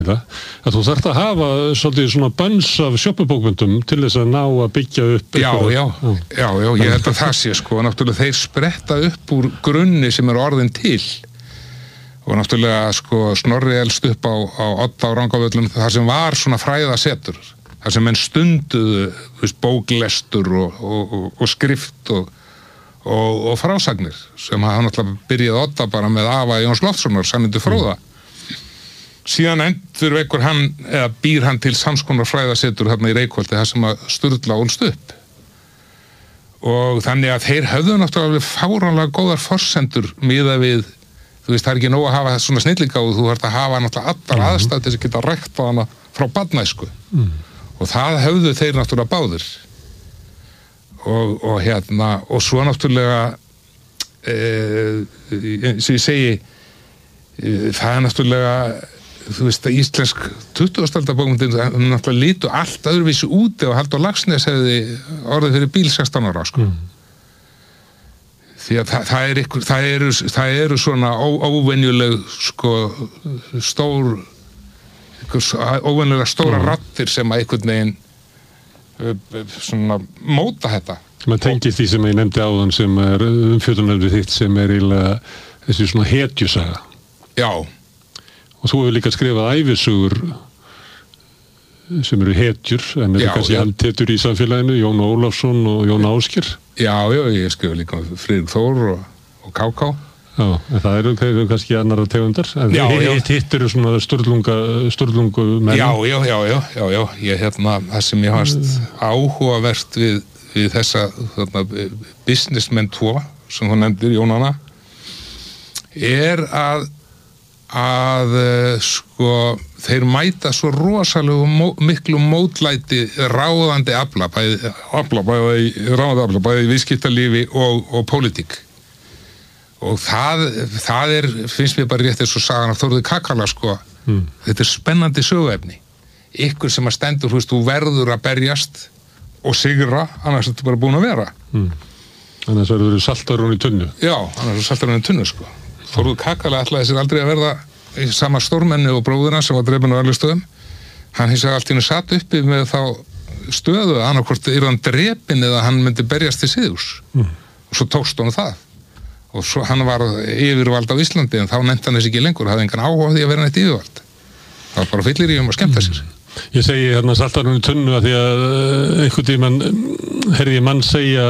að þú þarft að hafa svolítið svona böns af sjoppubókmyndum til þess að ná að byggja upp Já, ég held að það sé sko, náttúrulega þeir spretta upp úr grunni sem orðin til og náttúrulega sko Snorri elst upp á Odda á Rangárvöllum þar sem var svona fræðasetur þar sem menn stunduðu bóklestur og skrift og frásagnir sem hann náttúrulega byrjaði Odda bara með afa Jóns Loftssonar, Sannindu fróða síðan endur vekur hann eða býr hann til samskonar fræðasetur þarna í Reykholti þar sem að Sturla ólst upp og þannig að þeir höfðu náttúrulega fáránlega góðar forsendur miðað við, þú veist, það er ekki nóg að hafa svona snillingáðu, þú þarft að hafa náttúrulega allar aðstæður til þess að geta ræktað hana frá barnæsku og það höfðu þeir náttúrulega báðir og svo náttúrulega sem ég segi það er náttúrulega þú veist að íslensk 20. aldar bókmyndin náttúrulega lítu allt öðruvísi úti og Halldór Laxness hefði orðið fyrir bíl 16 ára sko. Því að það eru svona óvenjuleg sko óvenjulega stóra raddir sem að einhvern veginn svona móta þetta. Man tengist því sem ég nefndi áðan sem er umfjöllunarefni þitt sem er eiginlega þessi svona hetjusaga. Já. Og þú hefur líka skrifað ævisögur sem eru hetjur, en eru kannski heltetjur í samfélaginu, Jón Ólafsson og Jón Ásgeir. Já, ég skrifa líka Friðrik Þór og Káká. Já, en það eru kannski annarra tegundar, en hitt eru svona sturlungu menn. Já, ég það sem ég fannst áhugavert við þessa businessmenn 2, sem þú nefndir, Jónana, er að sko þeir mæta svo rosalega miklu mótlæti ráðandi afla bæði viðskiptalífi og pólitík og það er, finnst mér bara rétt eins og sagan af Þórði Kakala sko þetta er spennandi söguefni ykkur sem að stendur, þú verður að berjast og sigra, annars er þetta bara búin að vera annars verður saltarún í tunnu já, annars er saltarún í tunnu sko Þórður Kakala ætlaði sér aldrei að verða í sama stórmenni og bróðina sem var drepinn á Erlustöðum. Hann hins vegar allt í einu sat uppi með þá stöðu að annarkvort hann drepinn eða hann myndi berjast til siðurs. Og svo tókst honum það. Og svo hann var yfirvald á Íslandi en þá nefndi hann þess ekki lengur, hafði engan áhuga á því að vera neitt yfirvald. Það var bara fyllir í að skemmta sér. Ég segi hérna saltarinn í tunnu að því að einhvern tímann heyrði ég mann segja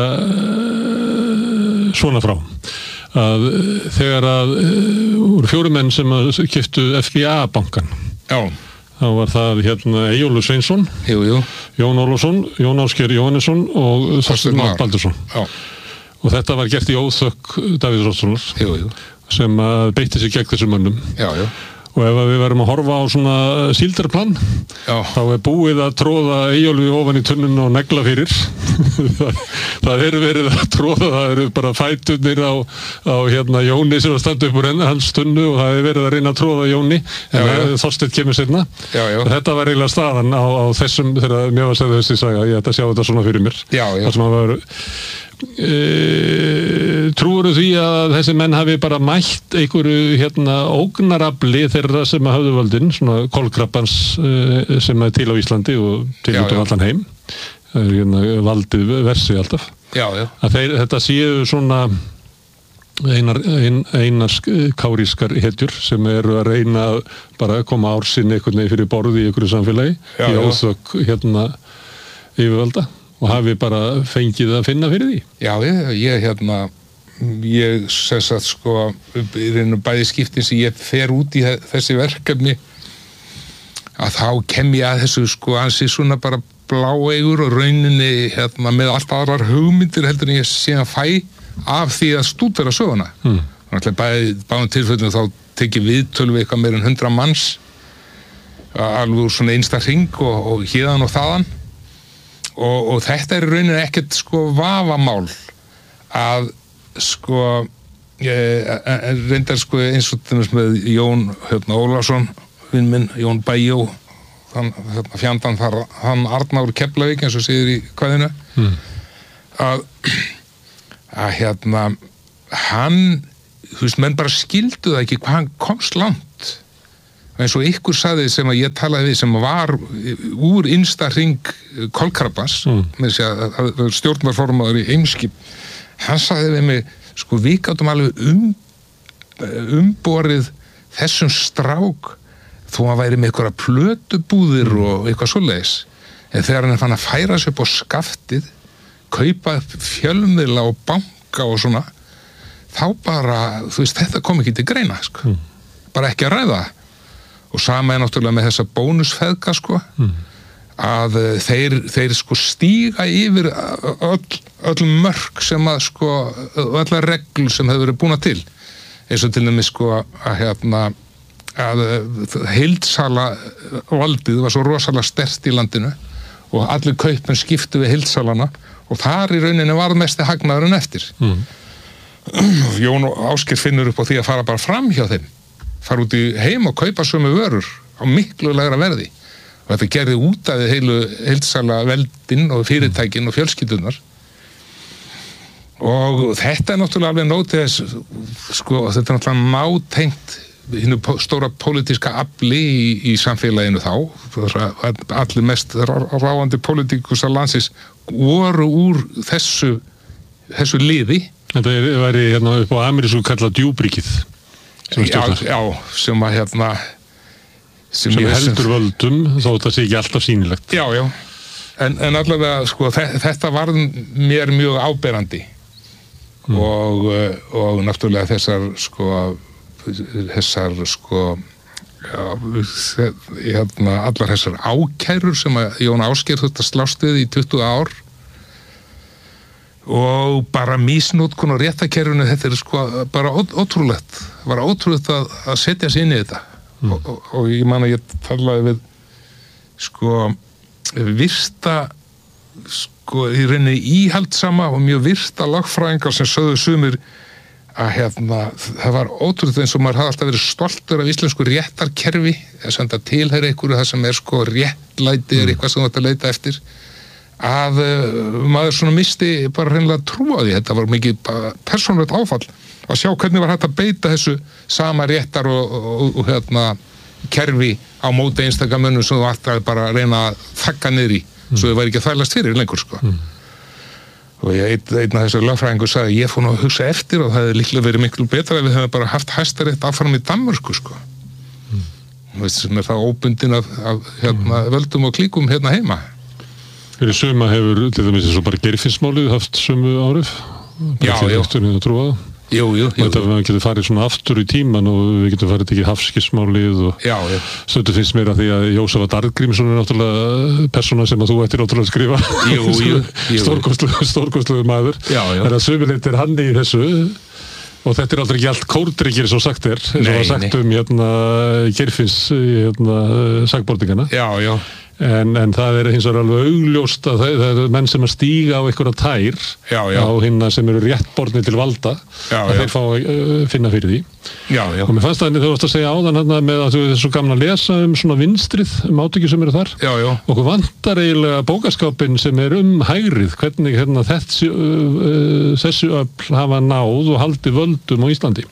svona frá. Að þegar að voru 4 menn sem að keyptu FBA-bankan þá var það Eyjólfur Sveinsson Jón Ólafsson, Jón Ásgeir Jóhannesson og Þorsteinn Már Baldursson og þetta var gert í óþökk Davíðs Oddssonar sem beitti sig gegn þessum mönnum og ef við verum að horfa á svona síldarplan þá er búið að tróða Eyjólfi ofan í tunnuna og negla fyrir það er verið að tróða það eru bara fæturnir á Jóni sem að standa upp úr hans tunnu og það er verið að reyna að tróða Jóni en Þorsteinn kemur seinna þetta var eiginlega staðan á þessum þegar mér var að segja þessi saga ég ætla að sjá þetta svona fyrir mér þar sem að var trúirðu því að þessi menn hafi bara mætt einhverju ógnarafli þeirra sem að höfðu völdin svona kolkrabbans sem er til á Íslandi og til út á allan heim valdið versi alltaf að þetta séu svona einar kárískar hetjur sem eru að reyna að bara koma ársinni einhvern veginn fyrir borði í einhverju samfélagi í óþökk yfirvalda og hafi bara fengið að finna fyrir því. Já, ég sess að sko bæði skiptin sem ég fer út í þessi verkefni að þá kem ég að þessu sko ansi svona bara bláeigur og rauninni með allt aðrar hugmyndir heldur en ég síðan fæ af því að stúdera söguna. Báðum tilfellum þá tekið viðtöl við eitthvað meir en 100 manns alveg úr svona einsta hring og héðan og þaðan og þetta er rauninni ekkert sko vafamál að sko reyndar sko eins og með Jón Ólafsson vinn minn, Jón Bæjó fjandan þar hann Arnár Keflavík eins og segir í kvæðinu að hann þú veist, menn bara skildu það ekki hvað hann komst langt eins og ykkur sagði sem að ég talaði við sem var úr innsta hring kolkrabbans með þess að stjórnarformaður í Eimskip, hann sagði við mig, sko við gátum alveg umborið þessum strák þó að væri með einhverja plötubúðir og eitthvað svoleiðis, en þegar hann fann að færa sig upp á skaftið, kaupa fjölmiðla og banka og svona, þá bara, þú veist, þetta kom ekki til greina, sko. Bara ekki að ræða. Og sama náttúrulega með þessa bónusfeðga, sko, að þeir sko stíga yfir öll mörk sem að, sko, allar reglur sem hefur verið búna til. Eins og til dæmis, sko, að heildsala valdið var svo rosalega sterkt í landinu og allir kaupmenn skiptu við heildsalana og þar í rauninni var mesti hagnaðurinn eftir. Jón Ásgeir finnur upp á því að fara bara fram hjá þeim, fara út í heim og kaupa sömu vörur á miklu lægra verði og þetta gerði út af heilu heildsala veldin og fyrirtækin og fjölskyldunar og þetta náttúrulega alveg nótið þess, sko, þetta náttúrulega nátengt hinu stóra pólitíska afli í samfélaginu þá, allir mest ráðandi pólitíkusa landsins voru úr þessu liði. Þetta væri hérna upp á Amerísku kallað djúbríkið já, sem að sem heldur völdum þó þetta sé ekki alltaf sýnilegt. Já, en allavega, sko, þetta var mér mjög áberandi og náttúrulega þessar allar þessar ákærur sem að Jón Ásgeir þurfti að slást við í 20 ár og bara misnotkun og réttakerfinu, þetta sko bara ótrúlegt, var ótrúlegt að setja sig inn í þetta og ég man að ég talaði við sko virta sko í rauninni íhaldsama og mjög virta lagfræðingar sem sögðu sumir að það var ótrúlega eins og maður hafði alltaf verið stoltur af íslensku réttarkerfi, þess að það tilheyri einhverju það sem sko réttlæti eitthvað sem þú ætti að leita eftir, að maður svona misti bara hreinlega trú á því. Þetta var mikið persónulegt áfall að sjá hvernig var hægt að beita þessu sama réttar og kerfi á móti einstaka mönnum sem þú alltaf bara að reyna að þagga niður í, svo þau væri ekki að þvælast fyrir lengur, sko. Og einn af þessu lögfræðingur sagði ég fór nú að hugsa eftir og það hefði líklega verið miklu betra ef við hefum bara haft Hæstarétt áfram í Danmörku, sko. Sem er það óbundin af völdum og klíkum hérna heima. Fyrir suma hefur til dæmis eins og bara Geirfinnsmálið haft sömu áhrif? Já. Jú. Þetta við getum farið svona aftur í tíman og við getum farið tekið Hafskipsmálið og stundu finnst mér að því að Jósef Dargrímsson er náttúrulega persóna sem að þú ættir náttúrulega að skrifa. Jú. Stórkostlegur maður. Það er að sömulegt er hann í þessu og þetta er aldrei ekki allt kórdryggir svo sagt eins og það sagt Geirfinns sakborningana. Já. En það er hins vegar alveg augljóst að það er menn sem að stíga á einhverja tær á hinna sem eru réttbornir til valda að þeir fá að finna fyrir því. Og mér fannst það þegar þú varst að segja áðan með að þú er svo gaman að lesa svona vinstrið, átöki sem eru þar. Okkur vantar eiginlega bókaskápin sem er hægrið, hvernig þessu öfl hafa náð og haldið völdum á Íslandi.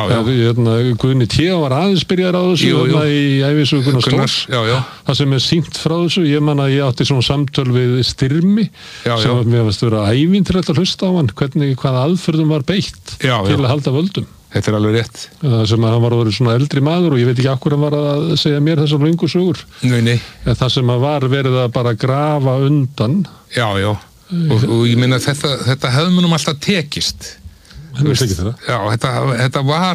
Guðni T. var aðeins byrjaður á þessu í ævisögu Gunnars Stórs. Það sem er sýnt frá þessu, ég man að ég átti svona samtöl við Styrmi sem mér fannst vera ævintýrlegt að hlusta á hann, hvaða aðferðum var beitt til að halda völdum. Þetta er alveg rétt. Það sem að hann var að vera svona eldri maður og ég veit ekki af hverju hann var að segja mér þessar löngu sögur. Nei. Það sem að var verið að bara grafa undan. Já. Og ég minna þetta hefði mér alltaf tekist. Þetta var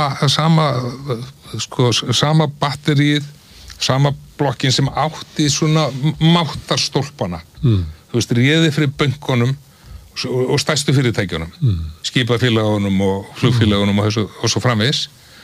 sama batterið, sama blokkin sem átti svona máttarstólpana. Þú veist, réði fyrir bönkunum og stærstu fyrirtækjunum, skipafélagunum og flugfélagunum og svo framvegis.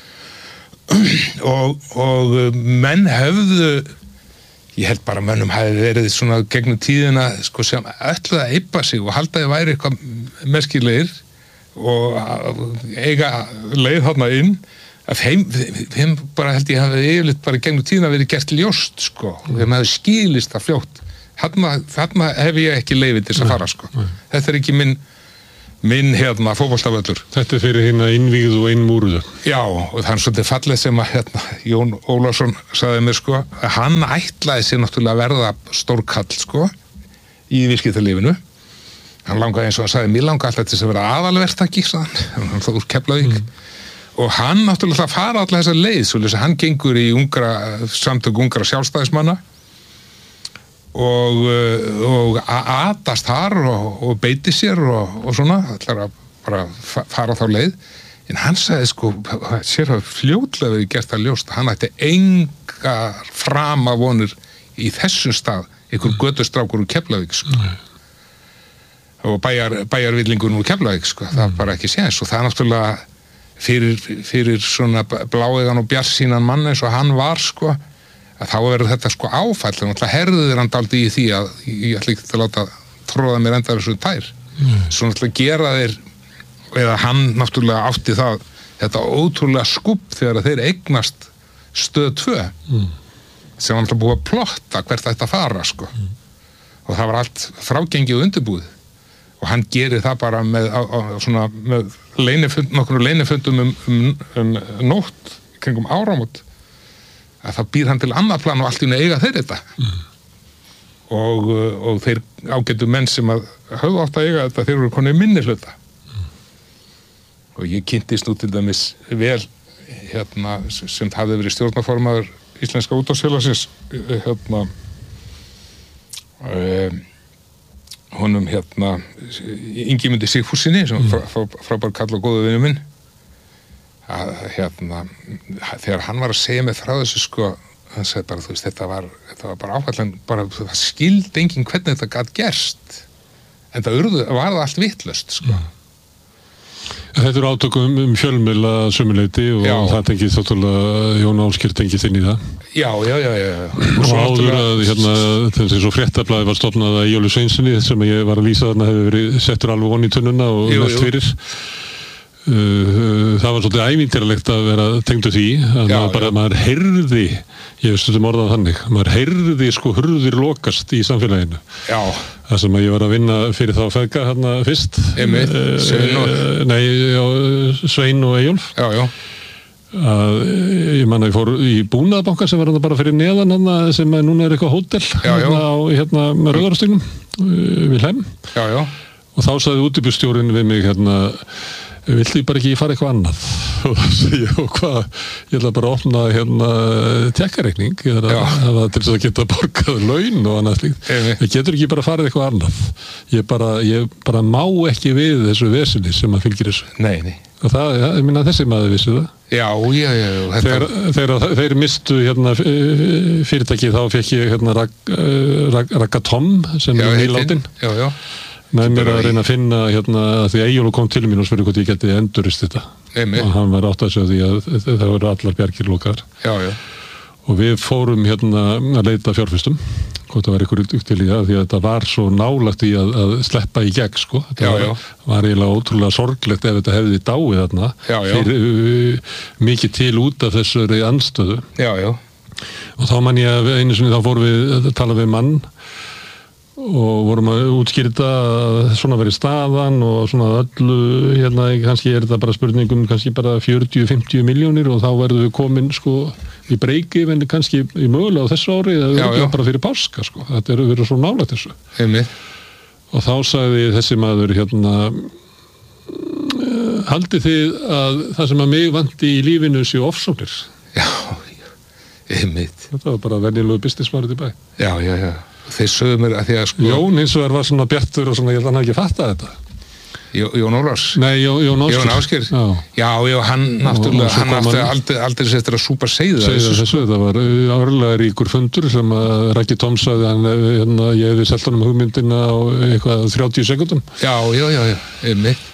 Og menn höfðu, ég held bara mönnum hafi verið svona gegnum tíðina sko, sem ætluðu að yppa sig og halda að væri eitthvað merkilegir og eiga leið þarna inn að þeim bara held ég hafi yfirleitt bara gegnum tíðina verið gert ljóst sko, þeim hafi skilist það fljótt. Þarna hef ég ekki leyfi til þess að fara sko. Þetta er ekki minn fótboltavöllur. Þetta fyrir hérna innvígðu og innmúruðu. Já, og það svolítið fallið sem að Jón Ólafsson sagði mér sko, að hann ætlaði sér náttúrulega að verða stórkall sko, í viðskiptalífinu. Hann langaði eins og hann sagði, mér langaði alltaf til að vera aðalverktaki, sagði hann þá úr Keflavík. Og hann náttúrulega fara alltaf þessa leið, svolítið hann gengur í samtök ungra sjálfstæðismanna og atast þar og beiti sér og svona, ætlar að bara fara þá leið. En hann sagði sko, sér að fljótlega verið gert að ljóst, hann ætti engar framavonir í þessum stað, einhver götustrákur úr Keflavík sko. Og bæjarvillingur úr Keflavík sko, það bara ekki séns og það náttúrulega fyrir svona bláegan og bjartsýnan mann eins og hann var sko, að þá verður þetta sko áfall, þannig að herður hann dálítið í því að ég ætla ekki að láta tróða mér enda þessu tær. Svo náttúrulega gera þeir, eða hann náttúrulega átti það, þetta ótrúlega skubb þegar þeir eignast Stöð 2 sem var náttúrulega búið að plotta hvert þetta fara sko. Og það var allt frágengið og undirbúið. Og hann gerir það bara með nokkur leinifundum um nótt kringum áramót að það býr hann til annað plan og allt í einu eiga þeir þetta og þeir ágætu menn sem að höfðu átt að eiga þetta þeir eru konið minni hluta og ég kynntist nú til dæmis vel sem hafði verið stjórnarformaður Íslenska útvarpsfélagsins honum Ingimundi Sigfússyni sem frábær kall og góðu vinur minn að þegar hann var að segja mig frá þessu sko, hann sagði bara, þú veist, þetta var bara áfallan, bara það skildi enginn hvernig þetta gat gerst en það var það allt vitlaust sko. Þetta eru átökum fjölmiðla sömuleyti og það tengið þáttulega Jón Ásgeir tengið inn í það. Já. Og áður að þessi svo fréttablaði var stofnað að Eyjólfi Sveinssoni sem ég var að lýsa þarna hefur verið settur alveg von í tunnuna og mest fyrir. Það var svolítið ævintýralegt að vera tengdu því að maður heyrði, ég veist þetta orðað þannig, maður heyrði sko hurðir lokast í samfélaginu. Já. Það sem að ég var að vinna fyrir þá feðga hérna fyrst. Svein og Eyjólf. Já. Ég man að ég fór í Búnaðarbanka sem var hérna bara fyrir neðan hérna sem núna eitthvað hótel hérna með Rauðarárstígnum Vilhelm. Já. Og þá sagði útibússtjórinn við mig viltu bara ekki fara eitthvað annað og hvað, ég ætla bara að opna tekkareikning til þess að geta borgað laun og annað slíkt, ég getur ekki bara farið eitthvað annað ég bara má ekki við þessu veseni sem að fylgir þessu. Nei. Og það, ég minna þessi maður vissi það. Já. Þeir mistu fyrirtæki þá fekk ég Ragga Tom sem nýláttinn. Já. Með mér að reyna að finna því Eyjólfur kom til mín og spurði hvort ég geti endurist þetta og hann var átt að segja því að það voru allar bjargir lokaðar. Já. Og við fórum að leita fjárfestum hvort það var ykkur til í það því að þetta var svo nálægt í að sleppa í gegn sko. Þetta var eiginlega ótrúlega sorglegt ef þetta hefði dáið þarna fyrir mikið til út af þessari andstöðu. Já. Og þá man ég einu sinni þá fórum við að tala við mann og vorum að útskýrta að svona verið staðan og svona öllu kannski þetta bara spurningum kannski bara 40-50 milljónir og þá verðum við komin sko í breykið en kannski í mögulega á þessu ári eða bara fyrir páska sko, þetta verið svo nálægt þessu. Og þá sagði þessi maður haldið þið að það sem að mig vanti í lífinu séu ofsóknir? Já, þetta var bara venjulegu businessmaður í bæ. Já. Þeir sögðu mér að því að sko Jón hins vegar var svona bjartur og svona ég held að hann ekki fatta þetta. Jón Ólafs? Nei, Jón Ásgeir. Já, hann náttúrulega, hann átti aldrei settur að súpa segðu þessu. Það var árlega ríkur fundur sem að Raggi Tom sagði ég hefði selt honum hugmyndina á eitthvað 30 sekundum. Já, einmitt.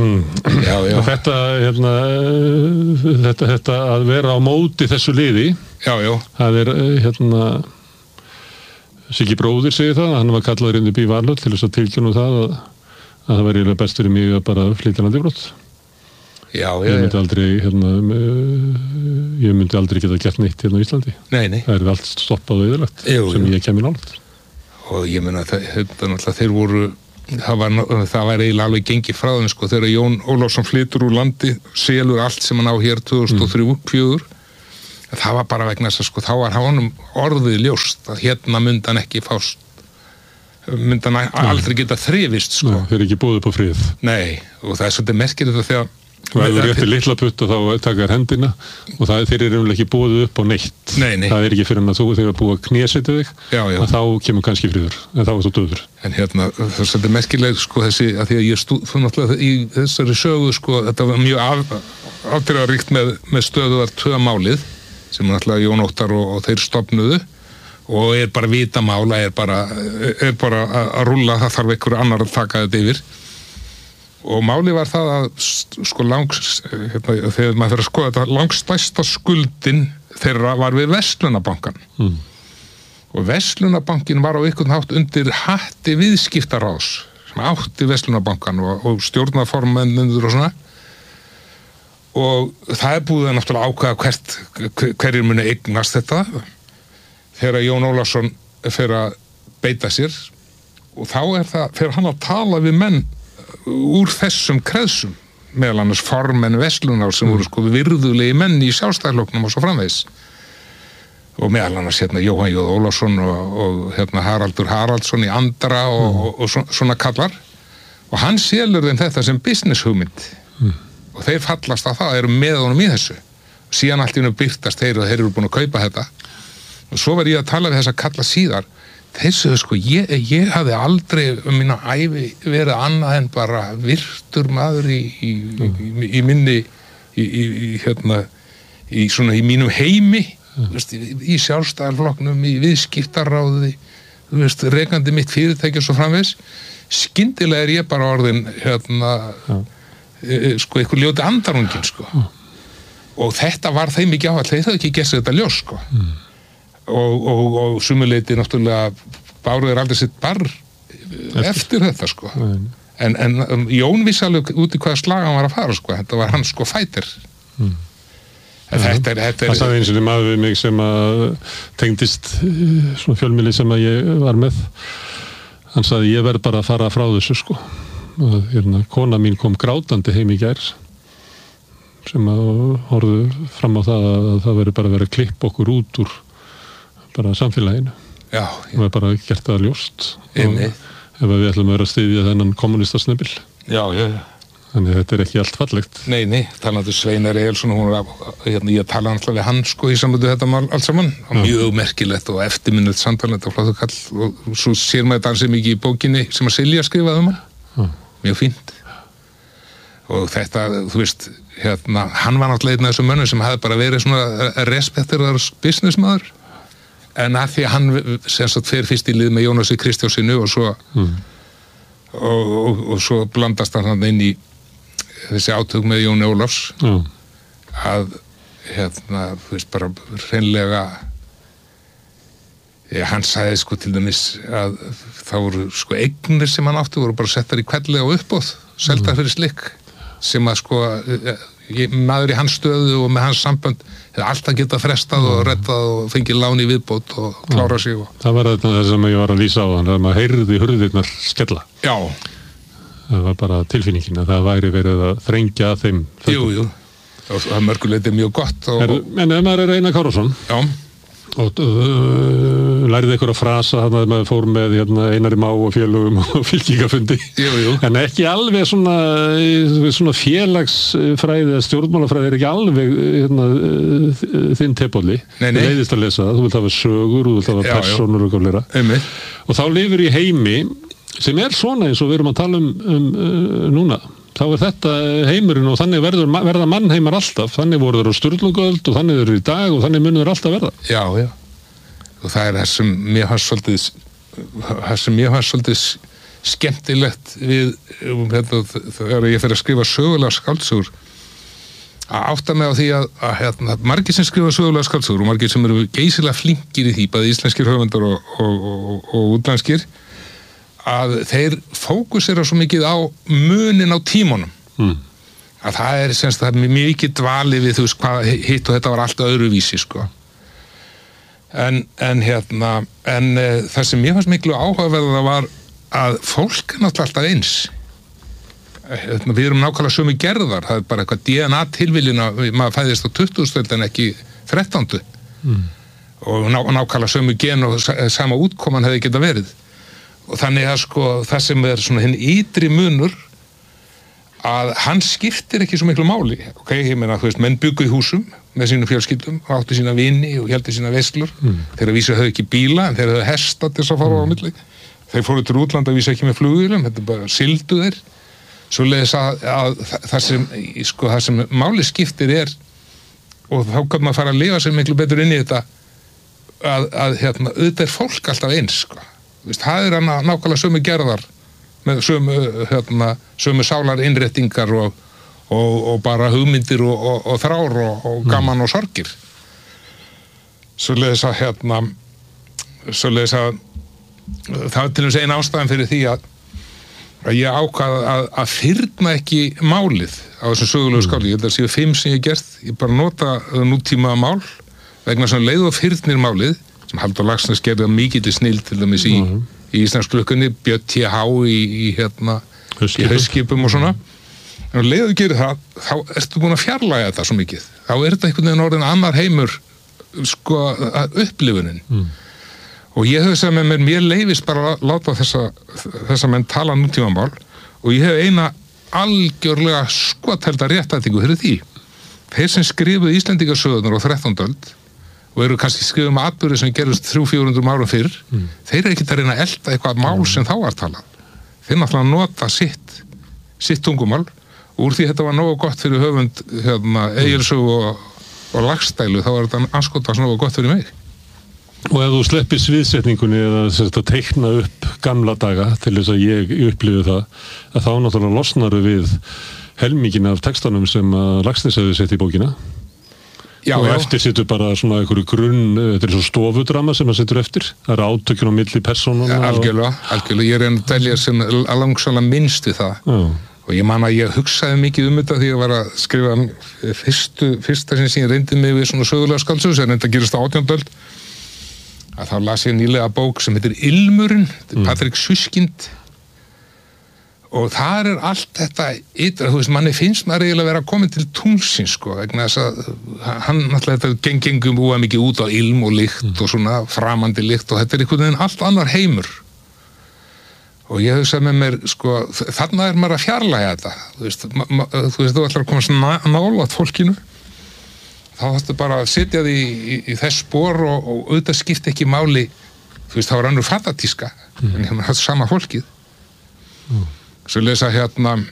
Þetta að vera á móti þessu liði. Já. Það Siggi bróðir segir það, hann var kallaður inn upp í Valhöll til þess að tilkynna það að það væri eiginlega best fyrir mig að bara flytja landið. Já. Ég myndi aldrei geta gert neitt hérna á Íslandi. Nei. Það er allt stoppað og eyðilagt sem ég kem í nálægt. Og ég meina þeir voru það var eiginlega alveg gengið frá þeim sko, þegar Jón Ólafsson flytur úr landi, selur allt sem hann á hér 2003-2004, það var bara vegna þess að sko, þá var honum orðið ljóst að hérna myndi hann ekki fást, myndi hann aldrei geta þrifist sko. Nei, þeir ekki búið upp á frið. Nei, og það svolítið merkilegt að þegar það er rétti litla putt og þá takar hendina og þeir eru ekki búið upp á neitt. Nei. Það er ekki fyrir að þú þegar búið að knésetja þig, að þá kemur kannski friður, en þá er þú döður. En hérna, það er svolítið merkilegt sko þessi, að því að ég fann náttúrulega í þessari sögu sko, þetta var mjög afdrifaríkt með stöðuvar töðamálið, sem náttúrulega Jón Óttar og þeir stofnuðu, og er bara vitamála, er bara að rúlla, það þarf einhver annar að taka þetta yfir. Og máli var það að sko þegar maður fyrir að skoða þetta, langstærsta skuldin þeirra var við Verslunarbankann. Og Verslunarbankin var á einhvern hátt undir hatti viðskiptaráðs sem átti Verslunarbankann og stjórnarformennur og svona. Og það er búið að náttúrulega ákveða hverjir muni eignast þetta þegar Jón Ólafsson fer að beita sér, og þá fer hann að tala við menn úr þessum kreðsum, meðal annars formenn Verslunar sem voru sko virðulegi menn í Sjálfstæðisflokknum og svo framvegis, og meðal annars hérna Jóhann J. Ólafsson og hérna Haraldur Haraldsson í Andra og svona kallar, og hann selur þeim þetta sem business hugmynd og þeir fallast að það, eru með honum í þessu, og síðan allt í hennu byrtast þeir og þeir eru búin að kaupa þetta, og svo var ég að tala við þessa kalla síðar. Þessu sko, ég hafði aldrei mína ævi verið annað en bara virtur maður í minni hérna í mínum heimi, í Sjálfstæðisflokknum, í viðskiptaráði, rekandi mitt fyrirtæki og svo framvegis. Skyndilega er ég bara orðin hérna sko eitthvað ljóti andarungin sko. Og þetta var þeim ekki áhald, þeir hafði ekki gert þetta ljós sko. Og sumuleyti náttúrulega báru þeir aldrei sitt barr eftir þetta sko. En Jón vissi alveg út í hvaða slag hann var að fara sko, þetta var hans sko fætir. Þetta er það sagði eins og maður við mig sem að tengdist svona fjölmiðli sem að ég var með, hann sagði ég verð bara að fara frá þessu sko, og hérna kona mín kom grátandi heim í gær sem að horfðu fram á það að það verður bara að vera að klippa okkur út úr bara samfélaginu. Já. Það er bara gert það ljóst. Ef við ætlum að vera að styðja þennan kommunistasnöbil. Já. Þannig þetta er ekki allt fallegt. Nei, talandi Sveinar Egilsson, ég talaði alltaf við hann sko í sambandi þetta mál allt saman, mjög merkilegt og eftirminnilegt samtal, þetta flottu kall, og svo sér maður þetta ansið mikið í bókinni sem að Silja skrifaði hann. Mjög fínt. Og þetta, þú veist, hérna, hann var náttúrulega einn af þessum mönnum sem hafði bara verið svona respekteraður businessmaður, en að því að hann sem sagt fer fyrst í lið með Jónasi Kristjánssinu og svo og svo blandast hann inn í þessi átök með Jóni Ólafs að hérna, þú veist, bara hreinlega hann sagði sko til dæmis að það voru sko eignir sem hann átti voru bara settar í kvellega og uppbóð, seldar fyrir slikk, sem að sko maður í hans stöðu og með hans sambönd hefði alltaf getað frestað og reddað og fengið lán í viðbót og klára sig Það var þetta sem ég var að lýsa á þann, að maður heyrði hurðirnar skella. Já. Það var bara tilfinningin að það væri verið að þrengja að þeim. Jú. Og það mörguleiti mjög gott. En ef maður er Einar Kárason. Já. Og lærið einhverja frasa þannig að maður fór með Einari Má og félögum og fylkingafundi. Jú. En ekki alveg svona félagsfræði eða stjórnmálafræði er ekki alveg þinn tepolli. Nei. Þú leiðist að lesa það, þú vilt hafa sögur, þú vilt hafa persónur og gáfleira. Og þá lifir í heimi sem er svona eins og við erum að tala um núna. Þá er þetta heimurinn og þannig verða mannheimar alltaf, þannig voru þeir á Sturlungaöld og þannig þeir eru í dag og þannig munu þeir alltaf verða. Já. Og það er það sem mér fannst svolítið skemmtilegt við þegar ég fer að skrifa sögulega skáldsögur, að átta mig á því að margir sem skrifa sögulega skáldsögur og margir sem eru geysilega flinkir í því, bæði íslenskir höfundar og útlenskir, að þeir fókusera svo mikið á munin á tímunum að það er semst það er mikið dvali við þú veist hvað hitt og þetta var allt öðruvísi sko en það sem mér fannst miklu áhugaverða var að fólk náttúrulega alltaf eins. Við erum nákvæmlega sömu gerðar, það bara eitthvað DNA tilviljun að maður fæðist á 20. en ekki 13. Og nákvæmlega sömu gen og sama útkoman hefði geta verið. Og þannig að það sem svona hinn ytri munur að hann skiptir ekki svo miklu máli. Ég meina, menn byggu í húsum með sínum fjölskyldum og áttu sína vini og héldu sína veislur. Þeir vísu höfðu ekki bíla en þeir höfðu hesta til þess að fara á milli. Þeir fóru til útlanda vísu ekki með flugvélum, þetta bara sigldu þeir. Svoleiðis að það sem máli skiptir og þá kann maður fara að lifa sér miklu betur inn í þetta að auðvitað fólk alltaf eins, það nákvæmlega sömu gerðar með sömu sálar innréttingar og bara hugmyndir og þrár og gaman og sorgir. Svoleiðis að það til dæmis ein ástæðan fyrir því að ég ákvað að fyrna ekki málið á þessum sögulegu skáli. Ég held að séu 5 sem ég gert. Ég bara nota nútíma mál vegna svona leið og fyrnir málið sem Halldór Laxness gerði mikið til snill til dæmis í Íslandsklukkunni, Björn T.H. í hausskipum og svona. En leið og gerir það, þá ertu búin að fjarlæga þetta svo mikið. Þá þetta einhvern veginn orðin annar heimur upplifunin. Og ég hef segið með mér leyfist bara að láta þessa menn tala nútímamál og ég hef eina algjörlega skotelda réttætingu fyrir því. Þeir sem skrifuðu Íslendingasögurnar á 13. öld og eru kannski skrifuð með atburði sem gerðust 300-400 árum fyrr, þeir eru ekki að reyna að elda eitthvað mál sem þá var talað. Þeir náttúrulega nota sitt tungumál og úr því þetta var nógu gott fyrir höfund Egilssögu og Laxdælu, þá var þetta anskotast nógu gott fyrir mig. Og ef þú sleppir sviðsetningunni eða teikna upp gamla daga til þess að ég upplifi það, að þá náttúrulega losnaru við helmingin af textanum sem Laxness hefði sett í bókina. Já, og eftir setur bara svona einhverju grunn, þetta svo stofudrama sem það setur eftir. Það átökjun á milli persónuna. Algjörlega. Ég er að telja sem langsalega minnst við það. Já. Og ég man að ég hugsaði mikið þetta því að ég var að skrifa fyrsta sem ég reyndi mig við svona sögulega skáldsögu sem þetta gerist á 18. öld. Að þá las ég nýlega bók sem heitir Ilmurinn, Patrik Suskind og þar allt þetta ytra, manni finnst maður eiginlega vera að koma til tunglsins, vegna þess að hann náttúrulega þetta gengum búa mikið út á ilm og lykt og svona framandi lykt og þetta einhvern veginn allt annar heimur og ég hugsaði með mér, þarna maður að fjarlæga þetta, þú ætlar að koma nálægt fólkinu þá ættu bara að setja því í þess spor og auðvitað skipti ekki máli, það var önnur fatatíska en það er sama fólkið svo lesa ég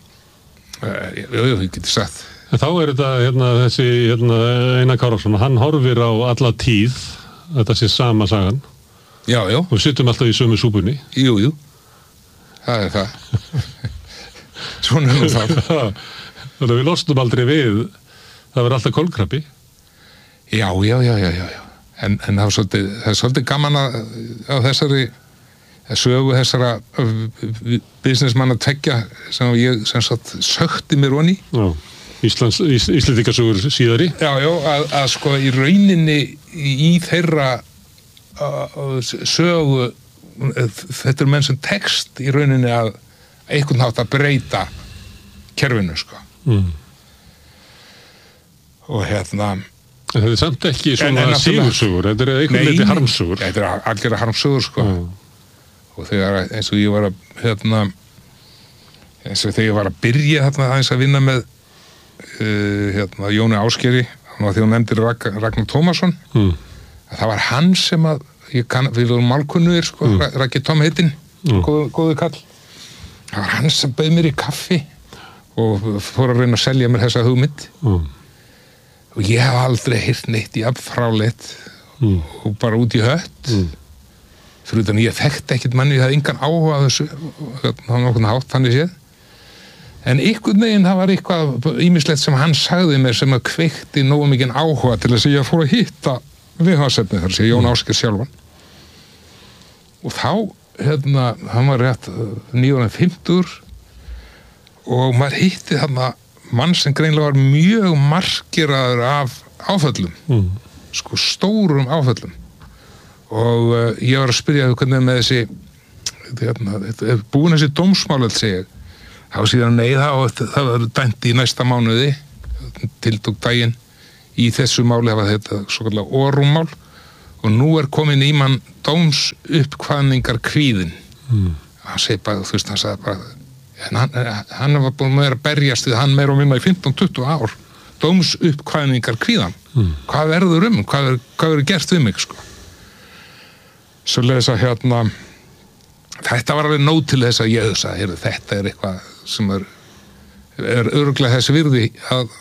geti sagt en þá þetta þessi Einar Kárason, hann horfir á alla tíð þetta sé sama sagan já. Og við sittum alltaf í sömu súpunni jú, það er það svona það þannig að við losnum aldrei við það verður alltaf kolkrabbi Já. En það er svolítið gaman á þessari sögu þessara businessmanna tveggja sem ég sökti mér onni. Íslendingasögur síðari. Já, að í rauninni í þeirra sögu þetta menn sem text í rauninni að einhvern hátt að breyta kerfinu, Og En þetta samt ekki svona sigursögur, þetta einhvern veginn harmsögur. Nei, þetta algjörlega harmsögur, Og þegar, eins og ég var að, eins og þegar ég var að byrja aðeins að vinna með, Jóni Áskeri, því hún nefndir Ragnar Tómasson, að það var hann sem að, við vorum málkunnugir, Raggi Tom heitinn, góðu kall. Það var hann sem bauð mér í kaffi og fór að reyna að selja mér þessa hugmynd. Og ég hef aldrei heyrt neitt í fráleitt og bara út í hött fyrir utan ég þekkti ekkert manni, ég hafði engan áhuga á þessu á nokkurn hátt, þannig séð en einhvern veginn það var eitthvað ýmislegt sem hann sagði mér sem að kveikti nógu mikinn áhuga til þess að ég fór að hitta viðfangsefni þar sem Jón Ásgeir sjálfan og þá hann var rétt 950 og maður hitti þarna mann sem greinlega var mjög markeraður af áföllum stórum áföllum og ég var að spyrja hvernig með þetta búin þessi dómsmál segi þá síðan það var dæmt í næsta mánuði tiltók daginn í þessu máli hafa þetta svo kallar orrummál og nú komin í mann dómsuppkvaðningar kvíðin hann segi bara, þú veist, hann sagði bara hann var búin að berjast við hann meira og minna í 15-20 ár dómsuppkvaðningar kvíðan hvað verður hvað verður gert við mig sko svo leiðis að þetta var alveg nóg til þess að ég hugsa þetta eitthvað sem örugglega þess virði að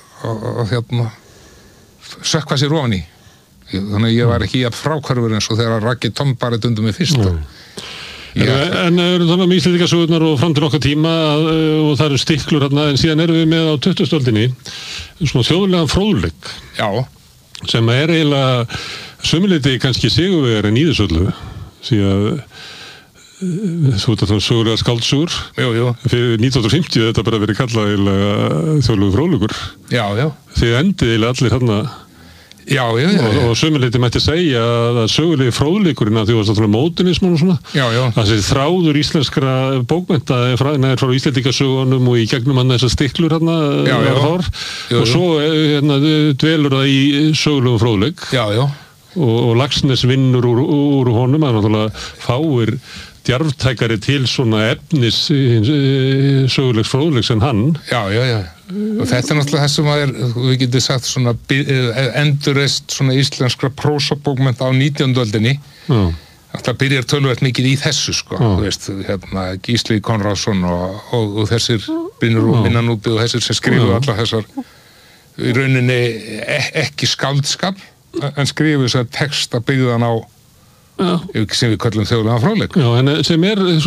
sökkva sér ofan í þannig að ég var ekki jafn fráhverfur eins og þegar Raggi Tom bara dundum mig fyrst En eru þannig að Íslendingasögurnar og fram til okkar tíma og það eru stiklur hérna en síðan erum við með á 20. öldinni svona þjóðlegan fróðleik sem eiginlega sömuleyti kannski sigurvegari en í þessu öllu síðan þú veit að það sögulega skáldsögur fyrir 1950 þetta bara verið kallað þjóðlegu fróðleikur þið endið eiginlega allir hérna og sömuleyti mætti segja að sögulegi fróðleikurinn að því að það var módernisman og svona þessi þráður íslenskra bókmennta frá Íslendingasögunum og í gegnum hann þessar stiklur hérna og svo dvelur það í sögulegum fróðleik og Laxness vinnur úr honum að náttúrulega fáir djarftækari til svona efnis sögulegs fróðleiks en hann og þetta náttúrulega það sem við getum sagt svona endurreist svona íslenskra prósabókmenta á 19. öldinni það byrjar töluvert mikið í þessu sko þú veist, Gísli Konráðsson og þessir Brynjar Minnanúbi og þessir sem skrifu allar þessar í rauninni ekki skáldskap en skrifu þessar texta byggðan á sem við kallum þjóðlegan fróðleik en sem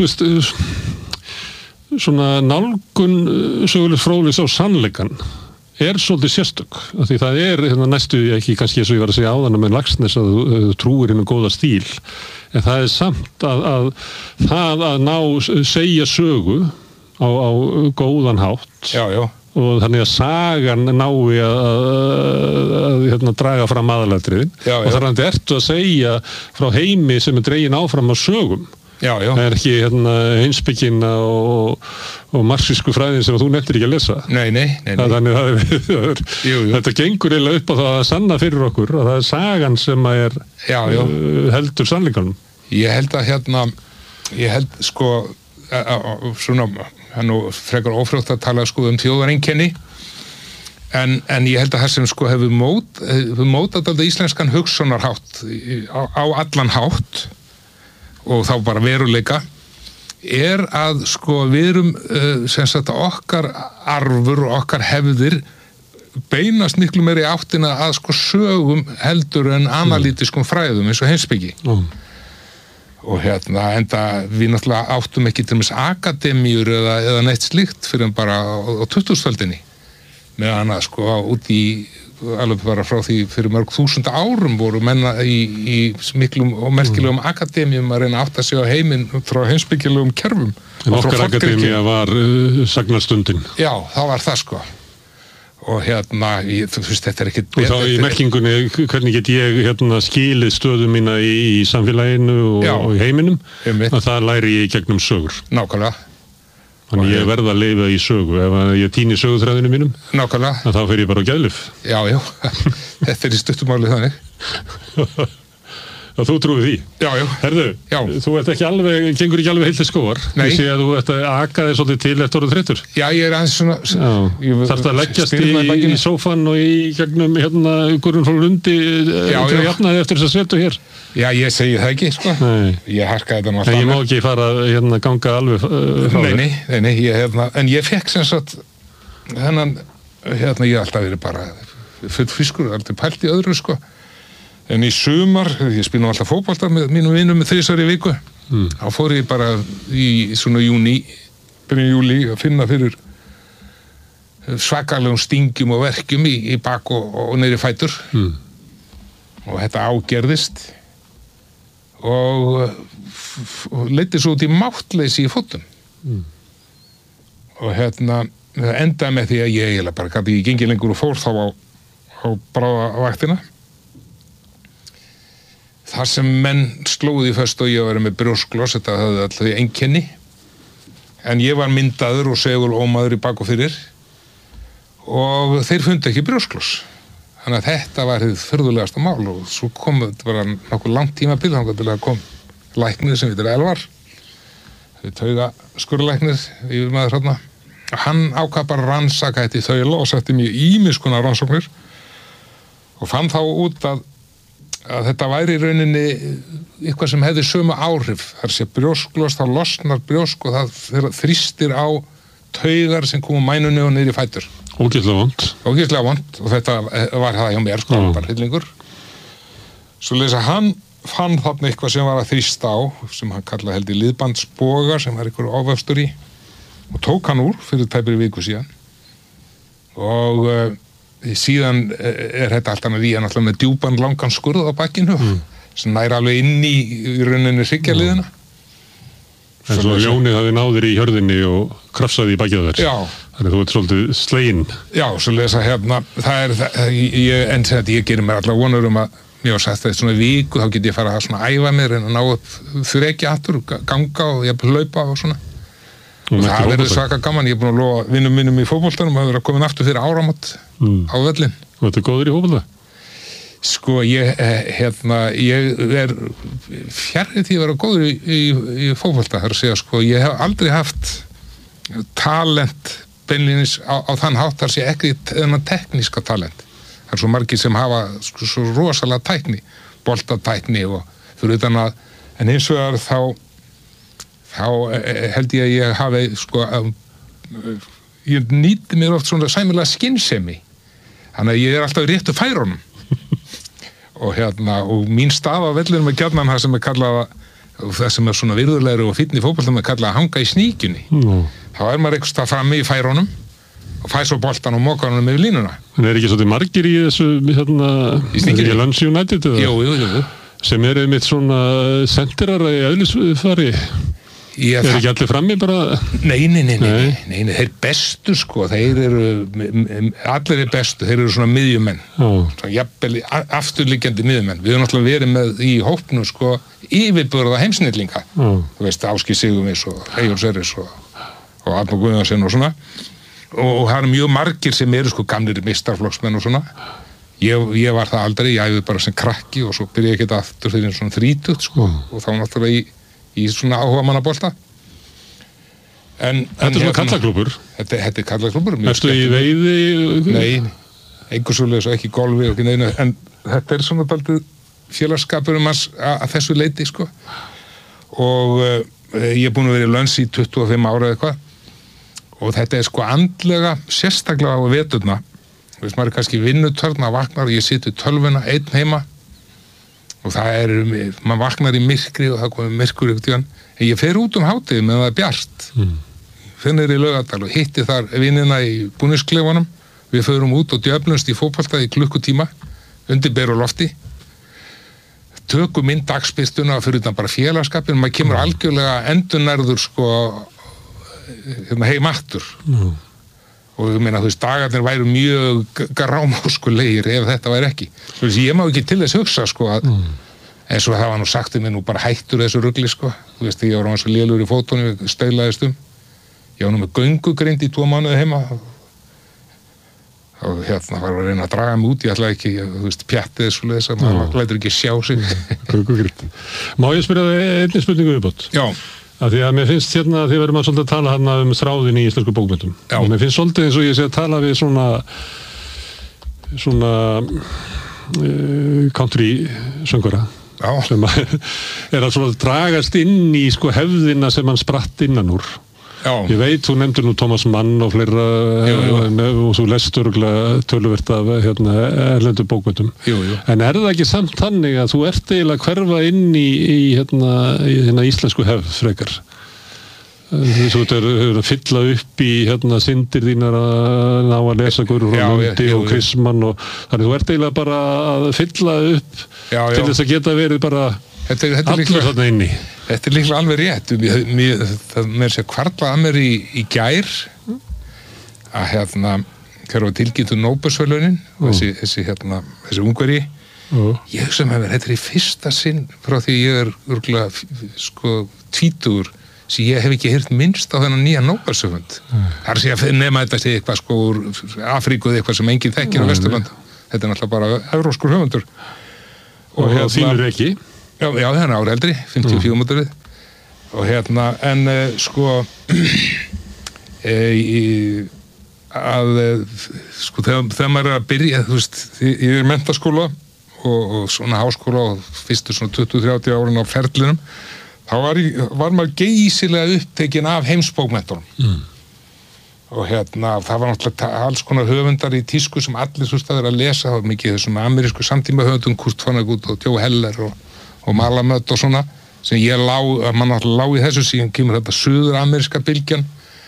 svona nálgun sögulegs fróðleiks á sannleikann svolítið sérstök af því það næstu ekki kannski eins og ég var að segja áðan með Laxness að þú trúir inn á góða stíl en það samt að það að ná segja sögu á góðan hátt og þannig að sagan nái að draga fram aðalatriðin og þar ertu að segja frá heimi sem dregin áfram á sögum það ekki heimspekina og marxísku fræðin sem þú nefndir ekki að lesa þannig að þetta gengur eiginlega upp á það að sanna fyrir okkur að það sagan sem heldur sannleikanum ég held sko svona hann frekar ófrjótt að tala sko þjóðareinkenni en ég held að það sem sko hefur mótað þetta íslenskan hugsunarhátt á allan hátt og þá bara veruleika að sko við erum sem sagt okkar arfur og okkar hefðir beinast miklu meiri áttina að sko sögum heldur en analítiskum fræðum eins og heimspeki og enda við náttúrulega áttum ekki til dæmis akademíur eða neitt slíkt fyrir bara á 20. öldinni meðan að sko út í alveg bara frá því fyrir mörg þúsund árum voru menna í miklum og merkilegum akademíum að reyna að átta sig á heiminn frá heimspekilegum kerfum en okkar akademía var sagnarstundin það var það sko og þú veist, þetta ekki og þá í merkingunni, hvernig get ég skilið stöðu mína í samfélaginu og í heiminum að það læri ég í gegnum sögur nákvæmlega þannig ég verð að lifa í sögu ef ég týni söguþræðinu mínum nákvæmlega þá fer ég bara á geðlyf þetta í stuttumáli þannig og þú trúið því? Herðu, þú gengur ekki alveg heilt til skóar ég sé að þú ert að aka þig svolítið til eftir orðið 30 ég aðeins svona þarftu að leggjast í sófan og í gegnum Guðrún frá Lundi til að jafna þig eftir þess að svetu hér ég segi það ekki sko ég harkaði þetta náttúrulega ég má ekki fara að ganga alveg frá nei, en ég fekk sem sagt þennan ég alltaf verið bara full fiskur, alltaf pælt í öðru sko en í sumar, ég spila alltaf fótbolta með mínum vinum 3 í viku þá fór ég bara í svona byrjun júlí að finna fyrir svakalegum stingjum og verkjum í bak og niðri fætur og þetta ágerðist og leiddi svo út í máttleysi í fótum og endaði með því að ég bara gæti ekki gengið lengur og fór þá á bráðavaktina þar sem menn slóði föst og ég var með brjóskloss, þetta höfðu alltaf einkenni, en ég var myndaður og segulómaður í bak og fyrir og þeir fundu ekki brjóskloss. Þannig að þetta var hið furðulegasta mál og svo kom þetta bara nokkuð langt tímabil þangað til að kom læknir sem heitir Elvar, tauga skurðlæknir yfir maður þarna. Hann ákvað bara að rannsaka þetta í þaula og setti mjög ýmis konar rannsóknir og fann þá út að þetta væri í rauninni eitthvað sem hefði sömu áhrif. Það sé brjóskloss, þá losnar brjósk og það þrýstir á taugar sem koma mænunni og niður í fætur. Ógeðslega vont og þetta var það hjá mér, sko, bara hryllingur. Svoleiðis að hann fann þarna eitthvað sem var að þrýsta á, sem hann kallaði held í liðbandsboga, sem var einhver ávöxtur í, og tók hann úr fyrir tæpri viku síðan. Og síðan þetta alltaf með náttúrulega með djúpan langan skurð á bakkinu, sem nær alveg inn í rauninni hryggjarliðina. En svo ljónið hafi náðir í hjörðinni og krafsaði í bakið þér. Já. Þannig að þú ert svolítið sleginn. Já, svo lesa hérna, ég gerir mér allar vonur að mér var sagt að svona viku, þá get ég fara að svona æfa mér en að ná upp þreki aftur, ganga og ég hlaupa og svona. Og það verður svaka gaman, ég er búin að lofa vinnum mínum í fótboltanum að vera komin aftur fyrir áramót á völlin. Og þetta er góður í fótbolta? Sko, ég er fjarrið því að vera góður í fótbolta, það er að segja, sko, ég hef aldrei haft talent beinlínis á þann hátt, þar sé ekki þennan tekníska talent. Það er svo margir sem hafa sko, svo rosalega tækni, boltatækni og fyrir utan að, en hins vegar þá held ég að ég hafi, sko, ég nýti mér oft svona sæmilega skynsemi, þannig að ég er alltaf í réttu færunum. og mín stað á vellinum er gjarnan það sem er kallað, það sem er svona virðulegri og fínn í fótboltanum er kallað að hanga í sníkjunni. Þá er maður einhvers stað frammi í færunum og fæ svo boltan og mókar honum yfir línuna. En er ekki svolítið margir í þessu í sníkjunni? Lands United eða? Jú. Sem eru einmitt svona sendirar í eðlisfari? Er ekki allir frammi bara? Nei, þeir bestu sko, allir er bestu, þeir eru svona miðjumenn, svona jafnvel afturliggjandi miðjumenn. Við höfum náttúrulega verið með í hópnum sko yfirburða heimsnillinga, þú veist, Áski Sigurviss og Eyjólfur Sverris og Arnór Guðjónsson og svona, og það eru mjög margir sem eru sko gamlir meistaraflokksmenn og svona. Ég var það aldrei, ég æfði bara sem krakki og svo byrjaði ég ekki aftur fyrir svona 30 sko, og þá náttúrulega í svona áhuga mannabolta. Þetta er svona kallaklúbbur? Þetta er kallaklúbbur. Ertu í veiði? Nei, einhversvöldlega svo ekki golfi og ekki neina, en þetta er svona daldið félagskapur að þessu leiti, sko. Og ég er búin að vera í Lönns í 25 ára eða eitthvað, og þetta er sko andlega, sérstaklega á veturna. Þú veist, maður er kannski vinnutörna, vaknar og ég situr í tölvuna, einn heima, og maður vaknar í myrkri og það komið myrkur ykkur tíðan, en ég fer út hádegi meðan það er bjart. Finnir í Laugardal og hitti þar vinnina í búningsklefanum, við förum út og djöflumst í fótbolta í klukkutíma, undir beru lofti, tökum inn dagsbirtuna fyrir utan bara félagskapin, maður kemur algjörlega endurnærður sko heim aftur. Og ég meina, þú veist, dagarnir væru mjög grámáskulegir ef þetta væri ekki. Þú veist, ég má ekki til þess hugsa, sko, eins og það var nú sagt mér nú bara hættur þessu rugli, sko. Þú veist, ég var á hans lélur í fótunum, staulaðist Ég var nú með göngugrind í 2 mánuði heima. Og var að reyna að draga mig út, ég ætlaði ekki, þú veist, pjattið þessu leðis að maður lætur ekki sjá sig. Göngugrind. Má ég spyrja þig einnig spurningu viðbót? Já. Því að mér finnst þið verðum að svolítið tala hérna þráðin í íslensku bókmyndum. Og mér finnst svolítið eins og ég sé að tala við svona country söngvara sem er að svona dragast inn í sko hefðina sem hann spratt innan úr. Ég veit, þú nefndir nú Thomas Mann og fleira og þú lest örugglega töluvert af erlendu bókmyndum. En er það ekki samt þannig að þú ert eiginlega að hverfa inn í íslensku hefð frekar? Þú ert að fylla upp í syndir þínar að ná að lesa Guðrún frá Lundi og Kristmann og þannig þú ert eiginlega bara að fylla upp til þess að geta verið bara allur þarna inni. Þetta er líklega alveg rétt. Mér sé hvarflaði að mér í gær að þegar var tilkynnt Nóbelsverðlaunin þessi Ungveri Ég hugsa með mér, þetta í fyrsta sinn frá því ég örugglega sko 20 sem ég hef ekki heyrt minnst á þennan nýja Nóbelshöfund. Það sé að nema þetta sé eitthvað sko úr Afríku eða eitthvað sem enginn þekkir á Vesturlandi. Þetta náttúrulega bara evrópskur höfundur. Og þínur ekki? Já, það er ári eldri, 54 mútur við. Og en sko sko þegar maður að byrja, þú veist, ég menntaskóla og svona háskóla og fyrstu svona 20-30 árin á ferlinum, þá var maður geysilega upptekinn af heimsbókmenntunum. Og það var náttúrulega alls konar höfundar í tísku sem allir svo staður að lesa, það var mikið þessum amerísku samtíma höfundum, Kurt Vonnegut og Joe Heller og Malamud og svona, sem mann náttúrulega lá í þessu, síðan kemur þetta suður-ameríska bylgjan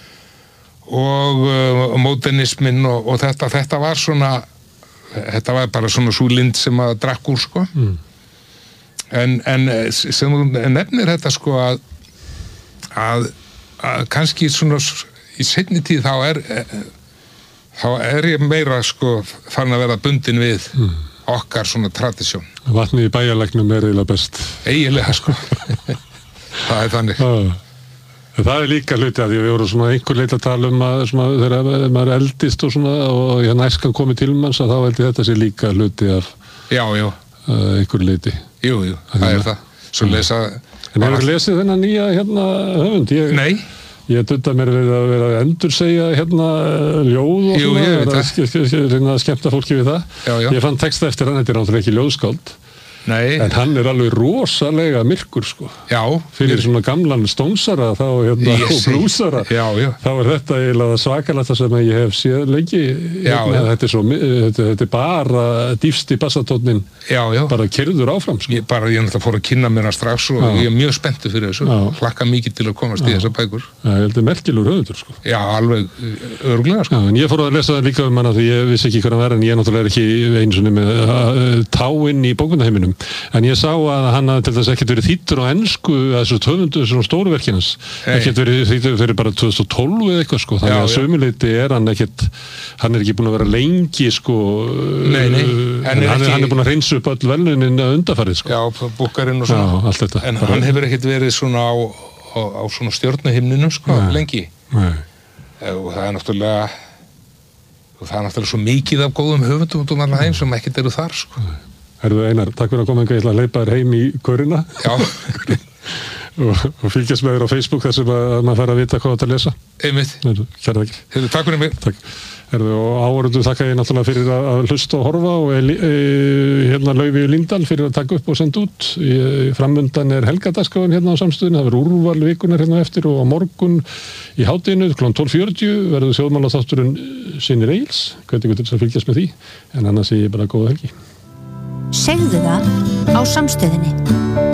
og modernismin og þetta var svona, þetta var bara svona sú lind sem að drakk úr, sko. En sem þú nefnir þetta sko að kannski svona í seinni tíð þá er ég meira sko farin að vera bundin við okkar svona tradisjón. Vatnið í bæjarlæknum er eiginlega best. Eiginlega sko. Það er þannig. Það er líka hluti að því við vorum svona einhver leita að tala að svona þegar maður eldist og svona og æskan komið til manns að þá held ég þetta sé líka hluti af einhver leiti. Jú, það er það. Svo lesa... En hefur lesið þennan nýja höfund? Nei. Ég dunda mér við að vera að endursegja ljóð og svona. Jú, ég veit það. Að skemmta fólki við það. Já. Ég fann texta eftir hann, þetta er náttúrulega ekki ljóðskáld. Nei. En hann er alveg rosalega myrkur, sko. Já. Fyrir svona gamlan stónsara þá, og blúsara. Já. Þá er þetta eiginlega svakalegt sem ég hef séð lengi. Þetta er bara dýfsti bassatónnin. Já. Bara keyrður áfram, sko. Ég náttúrulega fór að kynna mér það strax og ég er mjög spenntur fyrir þessu. Hlakka mikið til að komast í þessar bækur. Já, ég held að merkilegur höfundur, sko. Já, alveg örugglega, sko. Já, en ég fór að lesa það líka hana því ég vissi ekki hvað hann var, en ég náttúrulega er ekki einu sinni með táinn í bókmennaheiminum. En ég sá að hann til þess ekkert verið þýddur á ensku að þessu höfundu svona stórverkinans. Ekkert verið þýddur fyrir bara 2012 eða eitthvað, sko. Þannig að sömuleyti er hann ekkert, hann er ekki búinn að vera lengi, sko. Nei. Hann er búinn að hreinsa upp öll velunin að undanfarið, sko. Já, búkkarinn og svona. Já, allt þetta. En hann hefur ekkert verið svona á svona stjörnuhimninum, sko, lengi. Nei. Og það er náttúrulega svo mikið af góðum höfundum út um allan heim sem ekkert eru þar, sko. Herðu Einar, takk fyrir að koma ég ætla að hleypa þér heim í körina. Já. og fylgjast með þér á Facebook þar sem að maður fær að vita hvað þetta að lesa. Einmitt. Kæra þakkir. Herðu, takk fyrir mig. Takk. Herðu, og áhorfendur þakka ég náttúrulega fyrir að hlusta og horfa og Laufey Líndal fyrir að taka upp og senda út. Framundan er helgadagskráin á Samstöðinni, það verður úrval vikunar eftir og á morgun í hádeginu kl. 12:40 verður þjóðmálaþátturinn Synir Egils. Hvernig til þess að fylgjast með því, en annars ég bara góða helgi. Segðu það á Samstöðinni.